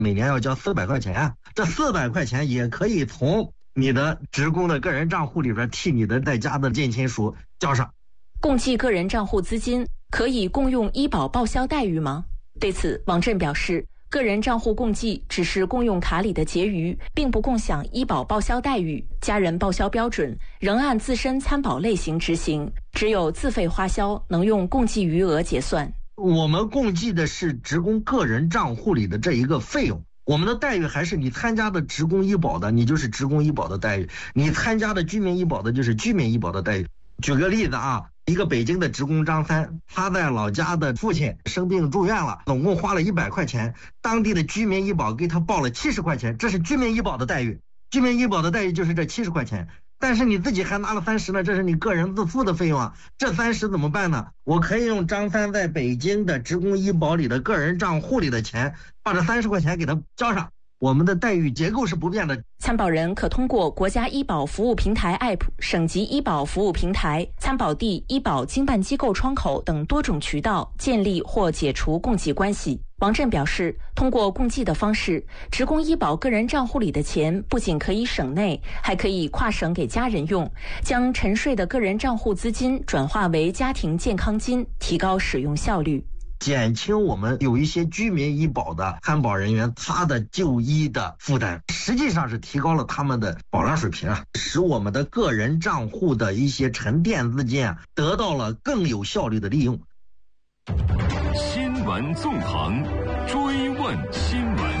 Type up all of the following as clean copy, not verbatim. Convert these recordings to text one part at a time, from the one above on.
每年要交400块钱，这400块钱也可以从你的职工的个人账户里边替你的在家的近亲属交上。 共计个人账户资金可以共用医保报销待遇吗？对此，王震表示，个人账户共计只是共用卡里的结余，并不共享医保报销待遇，家人报销标准仍按自身参保类型执行，只有自费花销能用共计余额结算。 我们共计的是职工个人账户里的这一个费用，我们的待遇还是你参加的职工医保的，你就是职工医保的待遇；你参加的居民医保的，就是居民医保的待遇。举个例子啊，一个北京的职工张三，他在老家的父亲生病住院了，总共花了100块钱，当地的居民医保给他报了70块钱，这是居民医保的待遇。居民医保的待遇就是这70块钱，但是你自己还拿了30呢，这是你个人自付的费用啊。这30怎么办呢？我可以用张三在北京的职工医保里的个人账户里的钱，把这30块钱给他交上。我们的待遇结构是不变的。 参保人可通过国家医保服务平台 App、省级医保服务平台、参保地医保经办机构窗口等多种渠道建立或解除共计关系。王震表示，通过共计的方式，职工医保个人账户里的钱不仅可以省内，还可以跨省给家人用，将沉睡的个人账户资金转化为家庭健康金，提高使用效率， 减轻我们有一些居民医保的参保人员他的就医的负担，实际上是提高了他们的保障水平啊，使我们的个人账户的一些沉淀资金得到了更有效率的利用。 新闻纵横，追问新闻。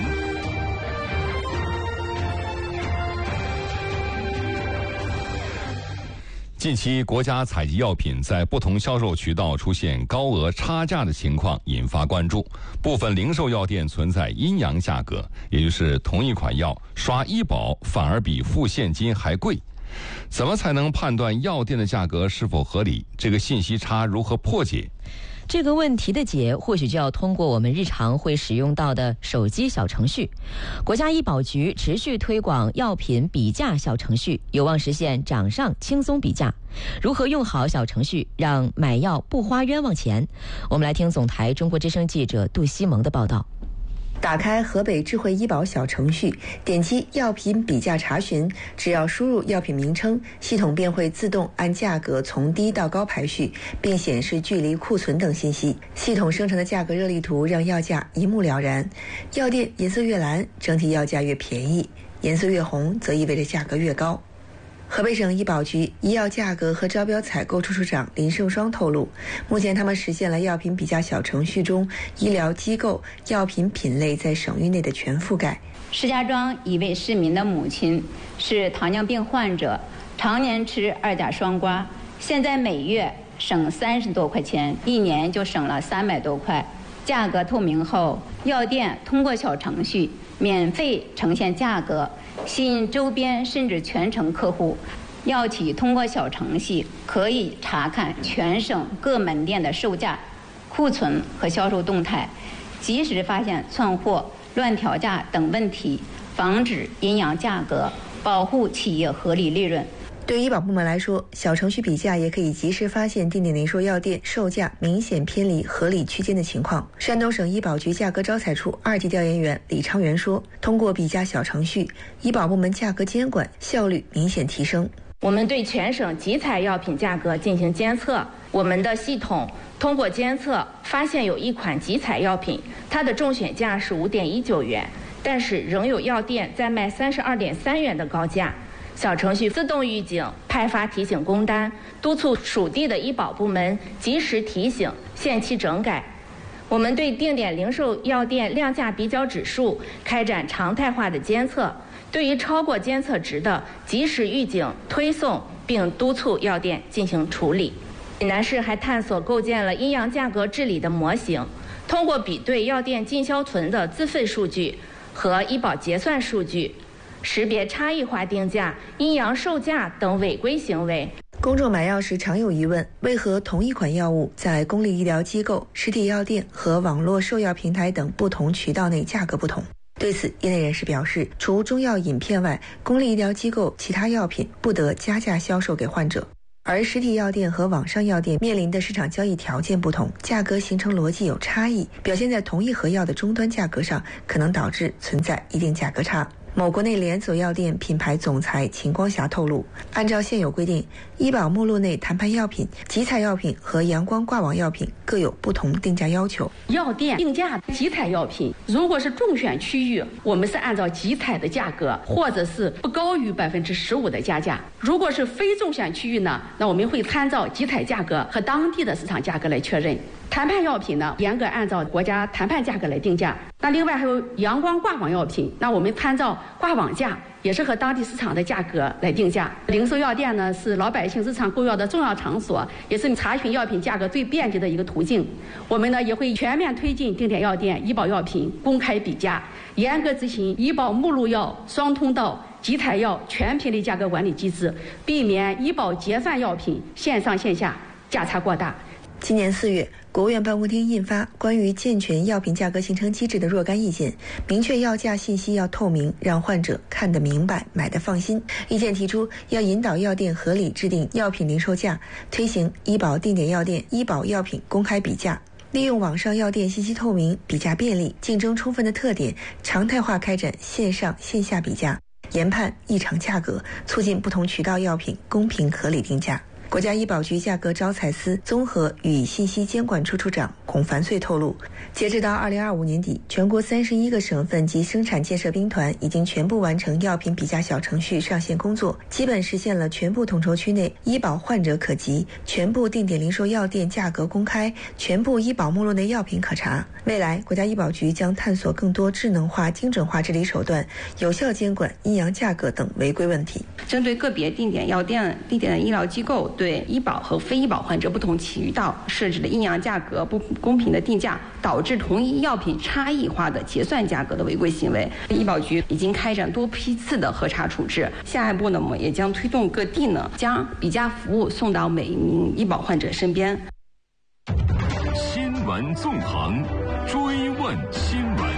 近期，国家采集药品在不同销售渠道出现高额差价的情况引发关注，部分零售药店存在阴阳价格，也就是同一款药刷医保反而比付现金还贵。怎么才能判断药店的价格是否合理？这个信息差如何破解？ 这个问题的解，或许就要通过我们日常会使用到的手机小程序。国家医保局持续推广药品比价小程序，有望实现掌上轻松比价。如何用好小程序，让买药不花冤枉钱？我们来听总台中国之声记者杜西蒙的报道。 打开河北智慧医保小程序，点击药品比价查询，只要输入药品名称，系统便会自动按价格从低到高排序，并显示距离库存等信息。系统生成的价格热力图让药价一目了然，药店颜色越蓝，整体药价越便宜，颜色越红则意味着价格越高。河北省医保局医药价格和招标采购处处长林胜双透露，目前他们实现了药品比价小程序中医疗机构药品品类在省域内的全覆盖。 石家庄一位市民的母亲是糖尿病患者，常年吃2甲双胍，现在每月省30多块钱，一年就省了300多块。价格透明后，药店通过小程序免费呈现价格，吸引周边甚至全城客户。药企通过小程序可以查看全省各门店的售价、库存和销售动态，及时发现窜货、乱调价等问题，防止阴阳价格，保护企业合理利润。 对医保部门来说，小程序比价也可以及时发现定点零售药店售价明显偏离合理区间的情况。山东省医保局价格招采处2级调研员李昌元说，通过比价小程序，医保部门价格监管效率明显提升。 我们对全省集采药品价格进行监测，我们的系统通过监测发现有一款集采药品，它的中选价是5.19元，但是仍有药店在卖32.3元的高价。小程序自动预警，派发提醒工单，督促属地的医保部门及时提醒，限期整改。我们对定点零售药店量价比较指数开展常态化的监测，对于超过监测值的，及时预警推送，并督促药店进行处理。济南市还探索构建了阴阳价格治理的模型，通过比对药店进销存的自费数据和医保结算数据，识别差异化定价、阴阳售价等违规行为。 公众买药时常有疑问，为何同一款药物在公立医疗机构、实体药店和网络售药平台等不同渠道内价格不同？对此，业内人士表示，除中药饮片外，公立医疗机构其他药品不得加价销售给患者。 而实体药店和网上药店面临的市场交易条件不同，价格形成逻辑有差异，表现在同一盒药的终端价格上，可能导致存在一定价格差。某国内连锁药店品牌总裁秦光霞透露，按照现有规定，医保目录内谈判药品、集采药品和阳光挂网药品各有不同定价要求。 药店定价集采药品，如果是中选区域，我们是按照集采的价格，或者是不高于15%的加价；如果是非中选区域呢，那我们会参照集采价格和当地的市场价格来确认。谈判药品呢，严格按照国家谈判价格来定价。那另外还有阳光挂网药品，那我们参照挂网价，也是和当地市场的价格来定价。零售药店呢，是老百姓日常购药的重要场所，也是查询药品价格最便捷的一个途径。我们呢也会全面推进定点药店医保药品公开比价，严格执行医保目录药双通道、集采药全频率价格管理机制，避免医保结算药品线上线下价差过大。 今年4月，国务院办公厅印发《关于健全药品价格形成机制的若干意见》，明确药价信息要透明，让患者看得明白，买得放心。意见提出，要引导药店合理制定药品零售价，推行医保定点药店医保药品公开比价，利用网上药店信息透明、比价便利、竞争充分的特点，常态化开展线上线下比价，研判异常价格，促进不同渠道药品公平合理定价。国家医保局价格招采司综合与信息监管处处长孔凡穗透露，截止到2025年底，全国31个省份及生产建设兵团已经全部完成药品比价小程序上线工作，基本实现了全部统筹区内医保患者可及、全部定点零售药店价格公开、全部医保目录内药品可查。未来，国家医保局将探索更多智能化、精准化治理手段，有效监管阴阳价格等违规问题。 针对个别定点药店、定点的医疗机构对医保和非医保患者不同渠道设置的阴阳价格不公平的定价，导致同一药品差异化的结算价格的违规行为，医保局已经开展多批次的核查处置。下一步呢，我们也将推动各地呢将比价服务送到每一名医保患者身边。 新闻纵横，追问新闻。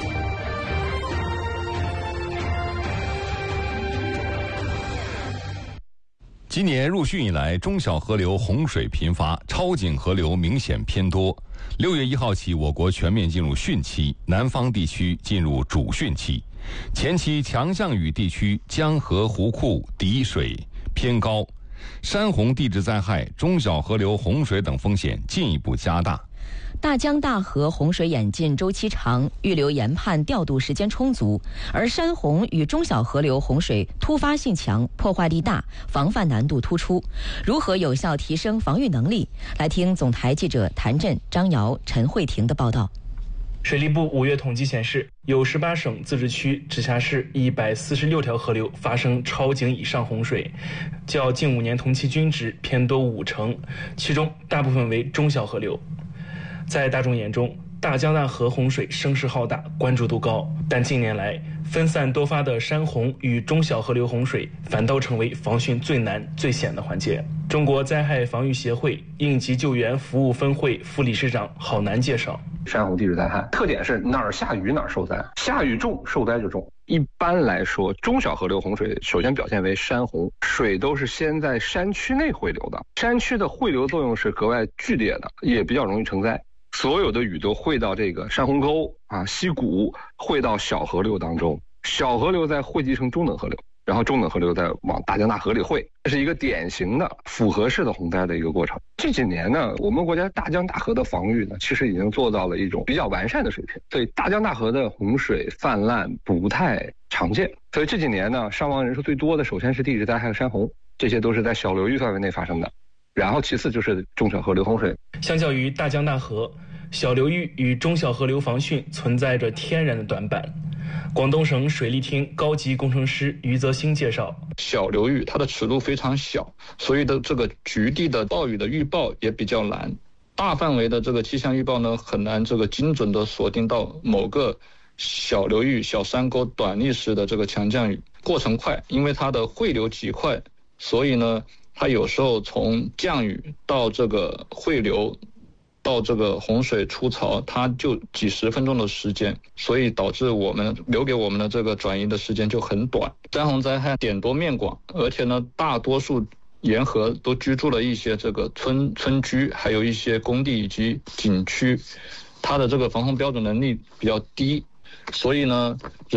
今年入汛以来，中小河流洪水频发，超警河流明显偏多。6月1号起，我国全面进入汛期，南方地区进入主汛期。前期强降雨地区江河湖库底水偏高，山洪地质灾害、中小河流洪水等风险进一步加大。 大江大河洪水演进周期长，预留研判调度时间充足，而山洪与中小河流洪水突发性强，破坏力大，防范难度突出。如何有效提升防御能力？来听总台记者谭震、张瑶、陈慧婷的报道。 水利部5月统计显示，有18省、自治区、直辖市146条河流发生超警以上洪水，较近5年同期均值偏多50%，其中大部分为中小河流。在大众眼中，大江大河洪水声势浩大，关注度高，但近年来分散多发的山洪与中小河流洪水反倒成为防汛最难最险的环节。中国灾害防御协会应急救援服务分会副理事长郝楠介绍， 山洪地质灾害特点是哪儿下雨哪儿受灾，下雨重受灾就重。一般来说，中小河流洪水首先表现为山洪，水都是先在山区内汇流的，山区的汇流作用是格外剧烈的，也比较容易成灾。所有的雨都汇到这个山洪沟溪谷，汇到小河流当中，小河流再汇集成中等河流，然后中等河流再往大江大河里汇，这是一个典型的复合式的洪灾的一个过程。这几年呢，我们国家大江大河的防御呢，其实已经做到了一种比较完善的水平，所以大江大河的洪水泛滥不太常见。所以这几年呢，伤亡人数最多的首先是地质灾害和山洪，这些都是在小流域范围内发生的，然后其次就是中小河流洪水。 相较于大江大河，小流域与中小河流防汛存在着天然的短板。广东省水利厅高级工程师余泽兴介绍， 小流域它的尺度非常小，所以的这个局地的暴雨的预报也比较难，大范围的这个气象预报呢，很难这个精准的锁定到某个小流域、小山沟短历时的这个强降雨。过程快，因为它的汇流极快，所以呢它有时候从降雨到这个汇流到这个洪水出槽，它就几十分钟的时间，所以导致我们留给我们的这个转移的时间就很短。山洪灾害点多面广，而且呢大多数沿河都居住了一些这个村居，还有一些工地以及景区，它的这个防洪标准能力比较低，所以呢